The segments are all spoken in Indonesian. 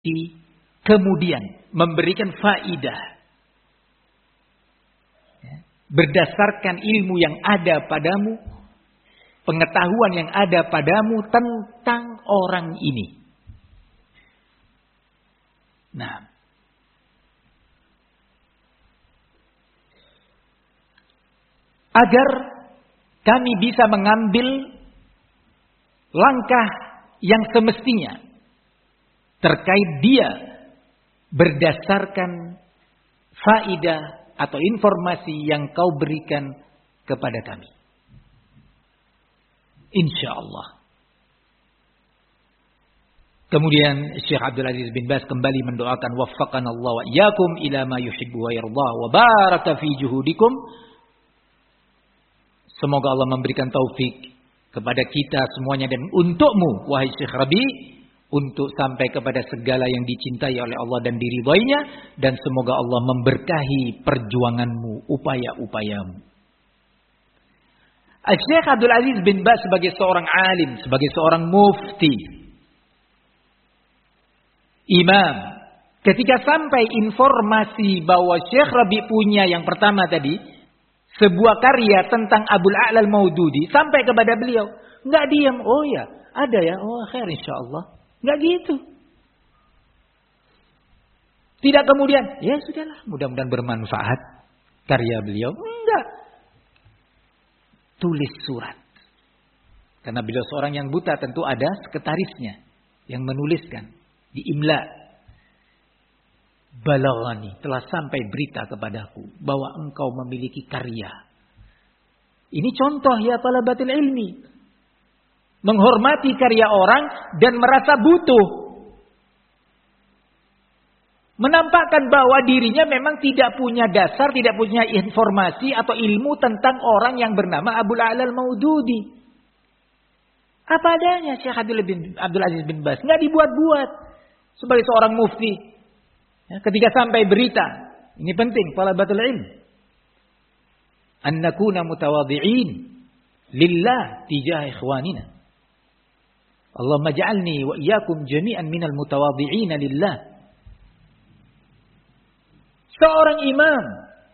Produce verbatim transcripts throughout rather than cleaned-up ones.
kemudian memberikan faidah berdasarkan ilmu yang ada padamu, pengetahuan yang ada padamu tentang orang ini. Nah, agar kami bisa mengambil langkah yang semestinya terkait dia berdasarkan faidah atau informasi yang kau berikan kepada kami. Insyaallah. Kemudian Syekh Abdul Aziz bin Baz kembali mendoakan waffaqana Allah wa iyyakum ila ma yuhibbu wa yarda wa baraka fi juhudikum. Semoga Allah memberikan taufik kepada kita semuanya dan untukmu wahai Syekh Rabi untuk sampai kepada segala yang dicintai oleh Allah dan diridhoinya, dan semoga Allah memberkahi perjuanganmu, upaya-upayamu. Syekh Abdul Aziz bin Baz sebagai seorang alim, sebagai seorang mufti, imam, ketika sampai informasi bahwa Syekh Rabi punya yang pertama tadi sebuah karya tentang Abul A'la Al-Maududi sampai kepada beliau, enggak diam, oh ya, ada ya, oh khair insyaallah. Enggak gitu. Tidak kemudian, ya sudahlah, mudah-mudahan bermanfaat karya beliau. Enggak. Tulis surat. Karena beliau seorang yang buta, tentu ada sekretarisnya yang menuliskan, diimla. Balaghani, telah sampai berita kepadaku bahwa engkau memiliki karya. Ini contoh ya talabatul ilmi. Menghormati karya orang dan merasa butuh. Menampakkan bahwa dirinya memang tidak punya dasar, tidak punya informasi atau ilmu tentang orang yang bernama Abul A'la Al-Maududi. Apa adanya Syekh Abdul Aziz bin Baz. Nggak dibuat-buat. Sebagai seorang mufti. Ya, ketika sampai berita. Ini penting. Talabatul ilm. An nakuna mutawadhi'in. Lillah tijah ikhwanina. Allahumma ja'alni wa iyyakum jami'an minal mutawadhi'ina lillah. Seorang imam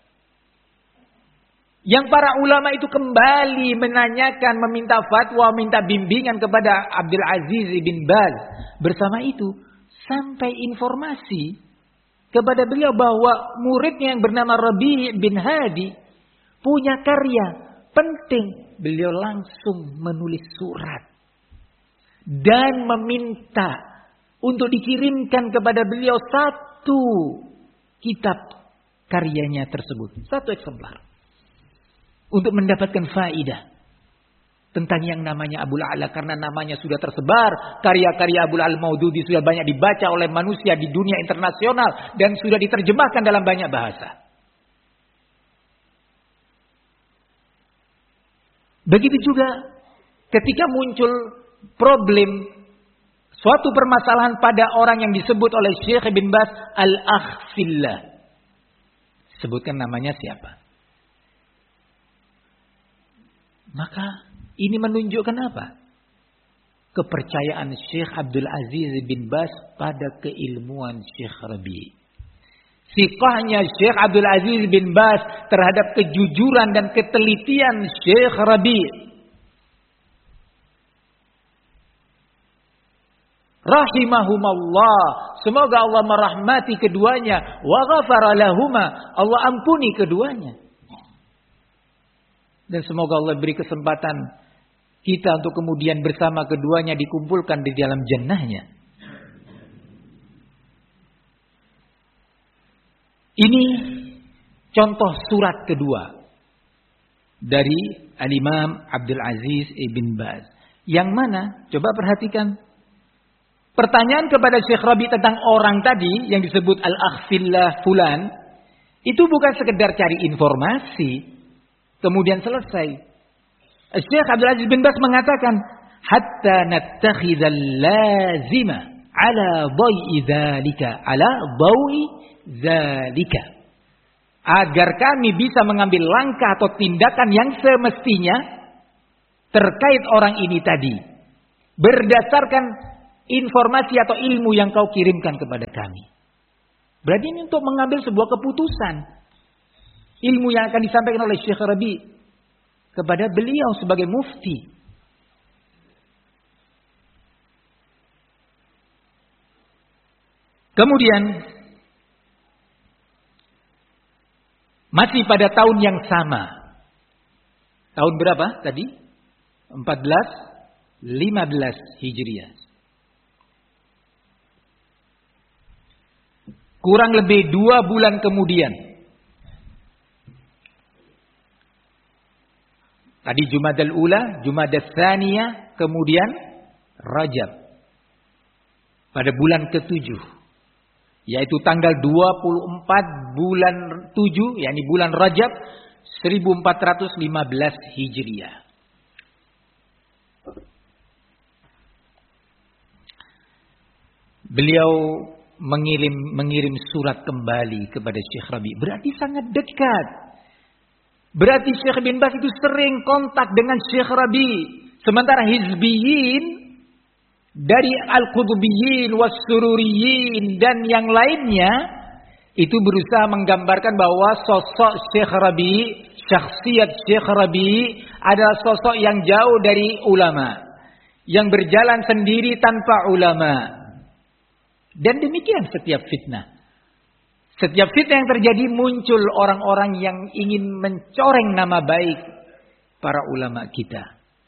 yang para ulama itu kembali menanyakan, meminta fatwa, meminta bimbingan kepada Abdul Aziz bin Baz. Bersama itu sampai informasi kepada beliau bahwa muridnya yang bernama Rabi' bin Hadi punya karya penting. Beliau langsung menulis surat dan meminta untuk dikirimkan kepada beliau satu kitab karyanya tersebut. Satu eksemplar. Untuk mendapatkan faidah tentang yang namanya Abul A'la. Karena namanya sudah tersebar. Karya-karya Abul A'la Al-Maududi sudah banyak dibaca oleh manusia di dunia internasional. Dan sudah diterjemahkan dalam banyak bahasa. Begitu juga ketika muncul problem, suatu permasalahan pada orang yang disebut oleh Syekh bin Baz Al-Akhfillah. Sebutkan namanya siapa. Maka ini menunjukkan apa? Kepercayaan Syekh Abdul Aziz bin Baz pada keilmuan Syekh Rabi. Siqahnya Syekh Abdul Aziz bin Baz terhadap kejujuran dan ketelitian Syekh Rabi. Rahimahumallah. Semoga Allah merahmati keduanya. Wa ghafara lahuma. Allah ampuni keduanya. Dan semoga Allah beri kesempatan kita untuk kemudian bersama keduanya dikumpulkan di dalam jannahnya. Ini contoh surat kedua dari Al-Imam Abdul Aziz ibn Baz. Yang mana? Coba perhatikan. Pertanyaan kepada Syekh Rabi tentang orang tadi yang disebut Al-Akhfillah Fulan. Itu bukan sekedar cari informasi. Kemudian selesai. Syekh Abdul Aziz bin Baz mengatakan. Hatta nattakhidhal lazima ala dhai'i dhalika. Ala dhai'i dhalika. Agar kami bisa mengambil langkah atau tindakan yang semestinya terkait orang ini tadi. Berdasarkan informasi atau ilmu yang kau kirimkan kepada kami. Berarti ini untuk mengambil sebuah keputusan. Ilmu yang akan disampaikan oleh Syekh Rabi kepada beliau sebagai mufti. Kemudian masih pada tahun yang sama. Tahun berapa tadi? empat belas lima belas Hijriah. Kurang lebih dua bulan kemudian. Tadi Jumadal Ula, Jumadal Tsaniyah, kemudian Rajab. Pada bulan ketujuh. Yaitu tanggal dua puluh empat bulan tujuh, yakni bulan Rajab seribu empat ratus lima belas Hijriah. Beliau mengirim mengirim surat kembali kepada Syekh Rabi. Berarti sangat dekat. Berarti Syekh bin Baz itu sering kontak dengan Syekh Rabi. Sementara Hizbiyin dari Al-Qutbiyyin was-Sururiyin dan yang lainnya itu berusaha menggambarkan bahwa sosok Syekh Rabi, syakhsiat Syekh Rabi adalah sosok yang jauh dari ulama, yang berjalan sendiri tanpa ulama. Dan demikian setiap fitnah. Setiap fitnah yang terjadi muncul orang-orang yang ingin mencoreng nama baik para ulama kita.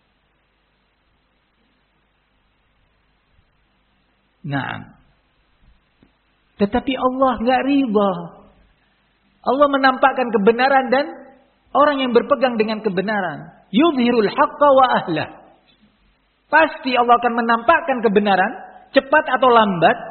Nah, tetapi Allah nggak ridha. Allah menampakkan kebenaran dan orang yang berpegang dengan kebenaran. Yudhirul haqqa wa ahlah. Pasti Allah akan menampakkan kebenaran, cepat atau lambat.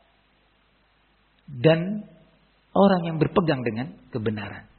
Dan orang yang berpegang dengan kebenaran.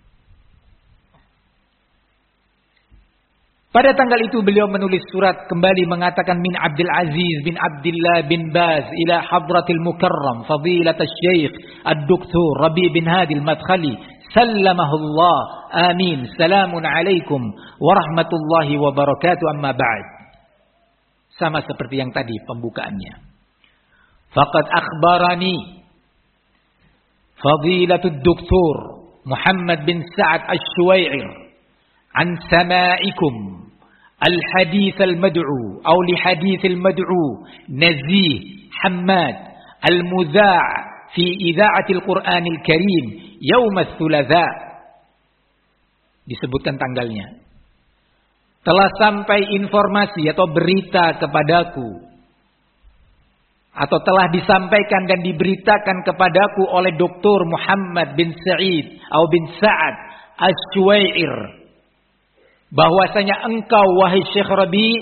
Pada tanggal itu beliau menulis surat kembali mengatakan min Abdul Aziz bin Abdullah bin Baz ila hadratil mukarram fadilat asy-syekh ad-doktor Rabi bin Hadi al-Madkhali sallamahullah amin salamun alaikum warahmatullahi wabarakatuh amma ba'd. Sama seperti yang tadi pembukaannya. Faqad akhbarani فضيلة الدكتور محمد بن سعد الشويعر عن سمائكم الحديث المدعو أو لحديث المدعو نزيه حماد المذاع في إذاعة القرآن الكريم يوم الثلاثاء. Disebutkan tanggalnya. Telah sampai informasi atau berita kepadaku, atau telah disampaikan dan diberitakan kepadaku oleh Doktor Muhammad bin Sa'id atau bin Sa'ad Asy-Syuwair bahwasanya engkau wahai Syekh Rabi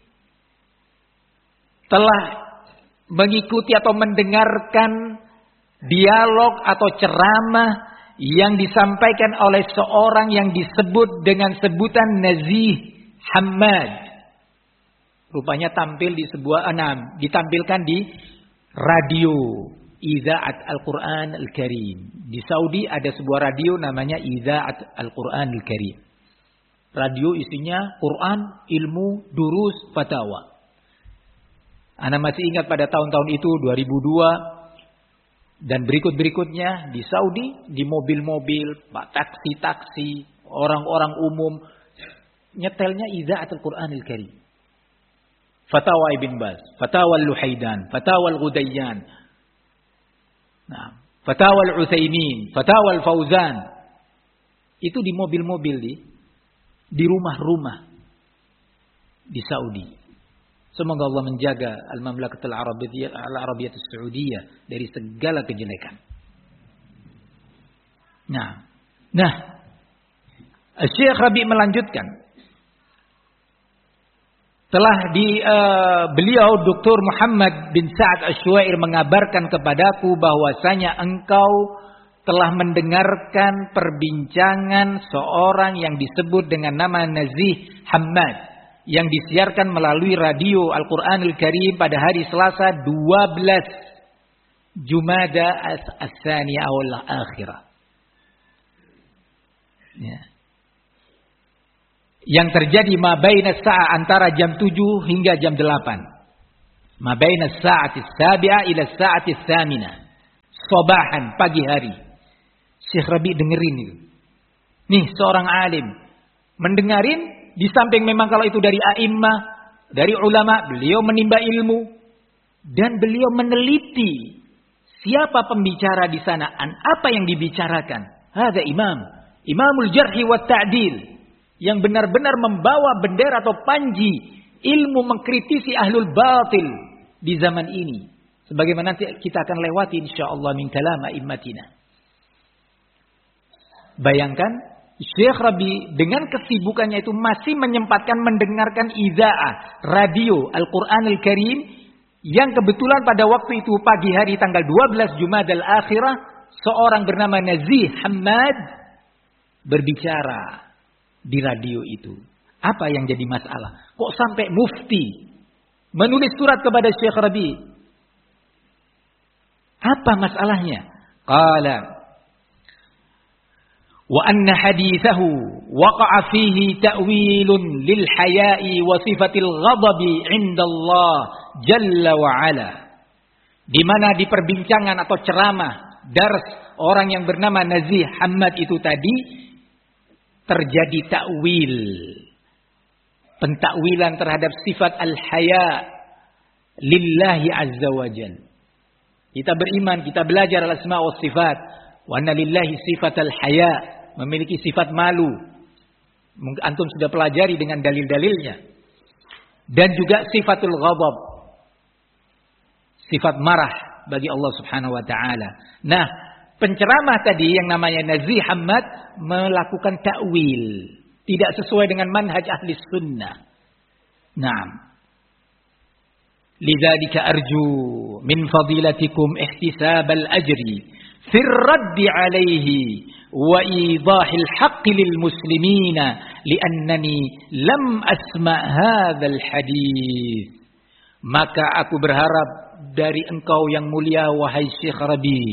telah mengikuti atau mendengarkan dialog atau ceramah yang disampaikan oleh seorang yang disebut dengan sebutan Nazih Hammad. Rupanya tampil di sebuah enam, ditampilkan di radio Idza'at Al-Quran Al-Karim. Di Saudi ada sebuah radio namanya Idza'at Al-Quran Al-Karim. Radio isinya Quran, ilmu, durus, fatwa. Ana masih ingat pada tahun-tahun itu dua ribu dua dan berikut-berikutnya di Saudi, di mobil-mobil, taksi-taksi, orang-orang umum nyetelnya Idza'at Al-Quran Al-Karim. Fatawa Ibn Baz, Fatawa Al-Luhaidan, Fatawa Al-Ghudayyan, nah, Fatawa Al-Utsaimin, Fatawa Al-Fauzan. Itu di mobil-mobil di di rumah-rumah di Saudi. Semoga Allah menjaga Al-Mamlakatul Arabiyyah Al-Arabiyyah As-Saudiyah dari segala kejelekan. Nah, nah, Syekh Rabi melanjutkan. Telah di uh, beliau Doktor Muhammad bin Sa'ad Asy-Syuwair mengabarkan kepadaku bahwasanya engkau telah mendengarkan perbincangan seorang yang disebut dengan nama Nazih Hammad yang disiarkan melalui radio Al-Qur'anul Karim pada hari Selasa dua belas Jumada Ats-Tsaniyah awal akhirah. Ya. Yang terjadi ma baina sa'a antara jam tujuh hingga jam delapan. Ma baina as-sa'ati as-sabi'ah ila as-sa'ati ats-tsaminah. Sabahan, pagi hari. Syekh Rabi dengerin itu. Nih seorang alim mendengarin, di samping memang kalau itu dari a'immah, dari ulama, beliau menimba ilmu dan beliau meneliti siapa pembicara di sana, dan apa yang dibicarakan. Hadza imam, imamul jarhi wa ta'dil, yang benar-benar membawa bendera atau panji ilmu mengkritisi ahlul batil di zaman ini. Sebagaimana nanti kita akan lewati insyaallah min kalam a'immatina. Bayangkan Syekh Rabi dengan kesibukannya itu masih menyempatkan mendengarkan idza'ah, radio Al-Quran Al-Karim, yang kebetulan pada waktu itu pagi hari tanggal dua belas Jumadal Akhirah, seorang bernama Nazih Hamad berbicara di radio itu. Apa yang jadi masalah? Kok sampai mufti menulis surat kepada Syekh Rabi? Apa masalahnya? Qala wa anna hadithahu waqa'a fihi ta'wilun lil haya'i wa sifatil ghadabi 'inda Allah jalla wa 'ala. Di mana di perbincangan atau ceramah dars orang yang bernama Nazih Hamad itu tadi terjadi takwil, pentakwilan terhadap sifat al-haya lillahi azza wa jalla. Kita beriman, kita belajar al-asma wa sifat, wa anna lillahi sifat al-haya, memiliki sifat malu. Antum sudah pelajari dengan dalil-dalilnya. Dan juga sifatul ghadab, sifat marah bagi Allah Subhanahu wa taala. Nah, penceramah tadi yang namanya Nazih Hamad melakukan takwil, tidak sesuai dengan manhaj ahli sunnah. Naam. Lidzalika arju min fadilatikum ihtisab al-ajri fi ar-radd alayhi wa idahil haqq lil muslimina liannani lam asma hadzal hadits. Maka aku berharap dari engkau yang mulia wahai Syekh Rabi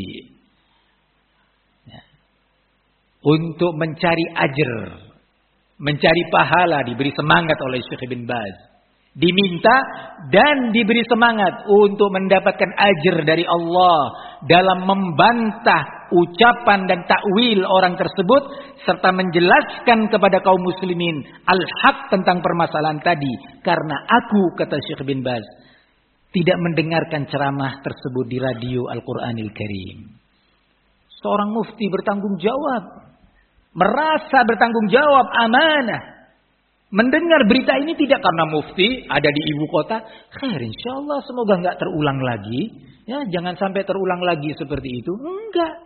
untuk mencari ajr, mencari pahala, diberi semangat oleh Syekh Ibn Baz, diminta dan diberi semangat untuk mendapatkan ajr dari Allah dalam membantah ucapan dan takwil orang tersebut serta menjelaskan kepada kaum muslimin al-haq tentang permasalahan tadi. Karena aku, kata Syekh bin Baz, tidak mendengarkan ceramah tersebut di radio Al-Quranil Karim. Seorang mufti bertanggung jawab, merasa bertanggung jawab, amanah. Mendengar berita ini tidak karena mufti ada di ibu kota. Khair, insyaallah semoga enggak terulang lagi. Ya, jangan sampai terulang lagi seperti itu. Enggak.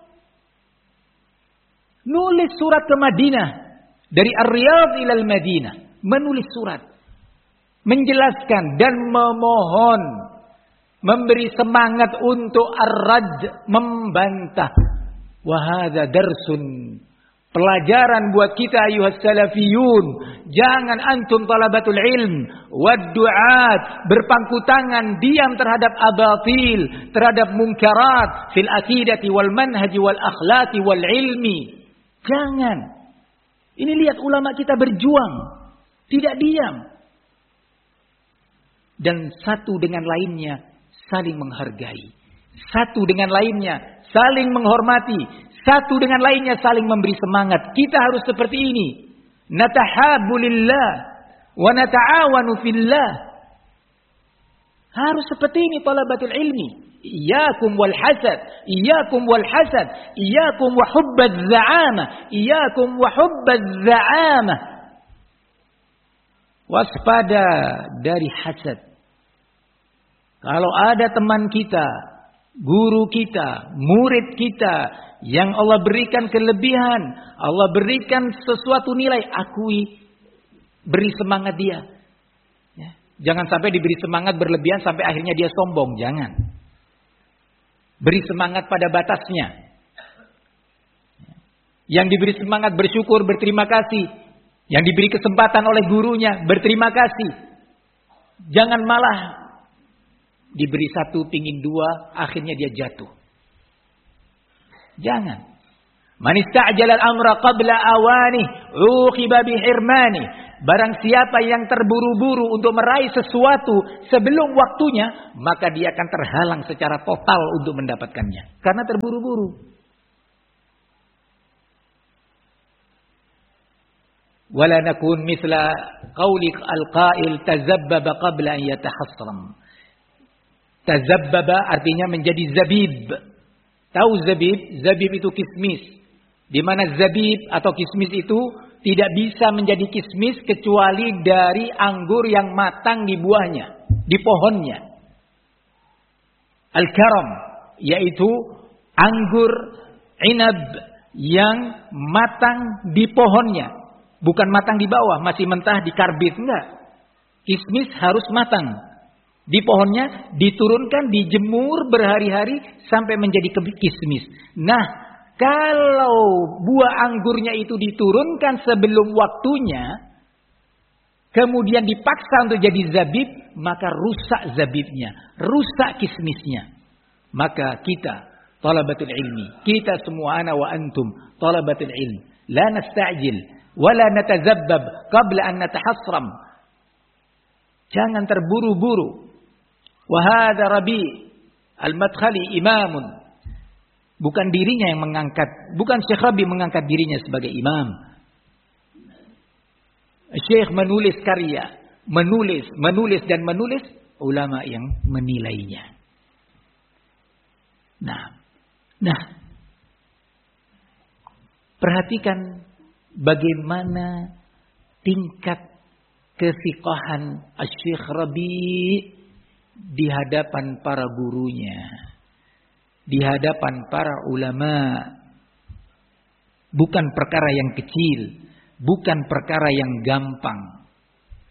Nulis surat ke Madinah, dari Ar-Riyadh ila Al-Madinah, menulis surat, menjelaskan dan memohon, memberi semangat untuk ar-rad, membantah. Wa hadza darsun, pelajaran buat kita ayuhas salafiyun. Jangan antum talabatul ilm wad du'at berpangku tangan diam terhadap abatil, terhadap munkarat fil aqidati wal manhaji wal akhlaqi wal ilmi. Jangan. Ini lihat ulama kita berjuang, tidak diam. Dan satu dengan lainnya saling menghargai. Satu dengan lainnya saling menghormati. Satu dengan lainnya saling memberi semangat. Kita harus seperti ini. Natahabbu lillah wa nata'awanu fillah. Harus seperti ini talabatul ilmi. Iyyakum wal hasad, iyyakum wal hasad, iyyakum wa hubbaz za'amah, iyyakum wa hubbaz za'amah. Waspada dari hasad. Kalau ada teman kita, guru kita, murid kita yang Allah berikan kelebihan, Allah berikan sesuatu nilai, akui, beri semangat dia. Ya. Jangan sampai diberi semangat berlebihan sampai akhirnya dia sombong, jangan. Beri semangat pada batasnya. Yang diberi semangat bersyukur, berterima kasih. Yang diberi kesempatan oleh gurunya, berterima kasih. Jangan malah diberi satu, pingin dua, akhirnya dia jatuh. Jangan. Man ista'jala al-amra qabla awani, uqiba bihirmani. barang siapa yang terburu-buru untuk meraih sesuatu sebelum waktunya, maka dia akan terhalang secara total untuk mendapatkannya. Karena terburu-buru. Wala nakun mithla qawli al-qail tazabbaba qabla an yatahassram. Tazabbaba artinya menjadi zabib. Tahu zabib? Zabib itu kismis. Di mana zabib atau kismis itu tidak bisa menjadi kismis kecuali dari anggur yang matang di buahnya, di pohonnya. Al-karam yaitu anggur inab yang matang di pohonnya. Bukan matang di bawah, masih mentah di karbit, enggak. Kismis harus matang. Di pohonnya diturunkan, dijemur berhari-hari sampai menjadi kismis. Nah, kalau buah anggurnya itu diturunkan sebelum waktunya, kemudian dipaksa untuk jadi zabib, maka rusak zabibnya, rusak kismisnya. Maka kita, talabatul ilmi, kita semua ana wa antum, talabatul ilmi, la nasta'jil. Wala natazabbab qabla an natahassram. Jangan terburu-buru. Wa hadha Rabi al-Madkhali imamun. Bukan dirinya yang mengangkat, bukan Syekh Rabi mengangkat dirinya sebagai imam. Syekh menulis karya, menulis, menulis dan menulis, ulama yang menilainya. Nah, nah, perhatikan bagaimana tingkat kesiqahan Syekh Rabi di hadapan para gurunya, di hadapan para ulama. Bukan perkara yang kecil, bukan perkara yang gampang.